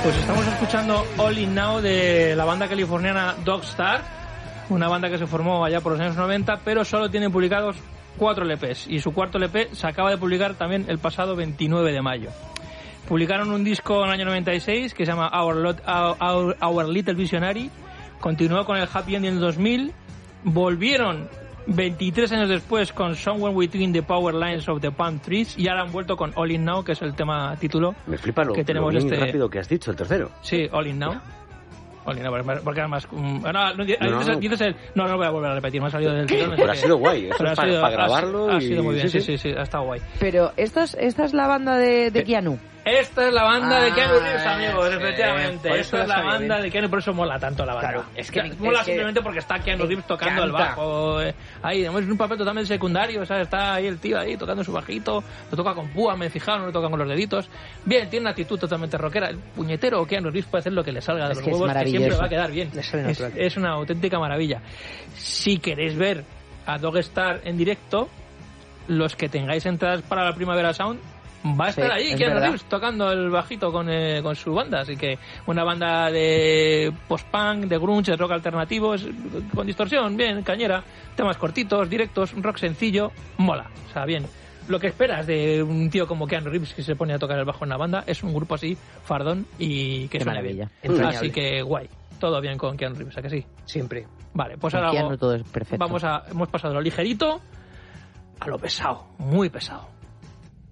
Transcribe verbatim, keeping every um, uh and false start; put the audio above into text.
Pues estamos escuchando All In Now de la banda californiana Dogstar, una banda que se formó allá por los años noventa, pero solo tienen publicados cuatro L Pes, y su cuarto L P se acaba de publicar también el pasado veintinueve de mayo. Publicaron un disco en el año noventa y seis que se llama Our, Lot, Our, Our Little Visionary, continuó con el Happy Ending en dos mil, volvieron veintitrés años después con Somewhere Between the Power Lines of the Palm Trees, y ahora han vuelto con All In Now, que es el tema título. Me flipa lo, que tenemos lo bien este... rápido que has dicho, el tercero. Sí, All In Now. All In Now, porque además... Um, no, no, no, no, no. Dices el, no, no voy a volver a repetir, me ha salido del tirón. Pero ha sido guay, eso Pero es ha para, sido, para grabarlo. Ha, y... ha sido muy bien, sí, sí, sí, sí, ha estado guay. Pero esto es, esta es la banda de, de Eh, Keanu. Esta es la banda ah, de Keanu Reeves, amigos, sí, efectivamente. Esta es la banda de Keanu, por eso mola tanto la banda. Claro, es que mola es que simplemente porque está Keanu Reeves tocando encanta. el bajo. Eh, ahí, es un papel totalmente secundario, o sea, está ahí el tío ahí tocando su bajito, lo toca con púa, me he fijado, no lo toca con los deditos. Bien, tiene una actitud totalmente rockera. El puñetero Keanu Reeves puede hacer lo que le salga de Es los que es huevos, que siempre maravilloso. va a quedar bien. Es Es, es una auténtica maravilla. Si queréis ver a Dogstar en directo, los que tengáis entradas para la Primavera Sound, va a estar Sí, allí es Keanu verdad. Reeves tocando el bajito con, eh, con su banda, así que una banda de post-punk, de grunge, de rock alternativo, es- con distorsión, bien, cañera, temas cortitos, directos, rock sencillo, mola, o sea, bien. Lo que esperas de un tío como Keanu Reeves que se pone a tocar el bajo en una banda es un grupo así, fardón, y que Qué suene maravilla. bien. Entrañable. Así que guay, todo bien con Keanu Reeves, ¿a que sí? Siempre. Vale, pues Con ahora Keanu vamos- todo es perfecto. vamos a, hemos pasado de lo ligerito a lo pesado, muy pesado.